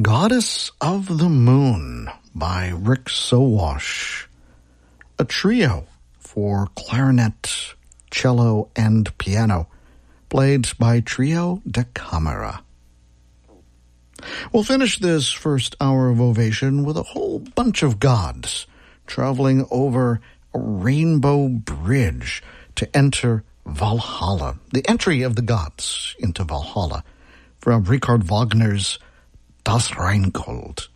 Goddess of the Moon by Rick Sowash, a trio for clarinet, cello, and piano, played by Trio da Camera. We'll finish this first hour of Ovation with a whole bunch of gods traveling over a rainbow bridge to enter Valhalla, the entry of the gods into Valhalla, from Richard Wagner's Das Rheingold.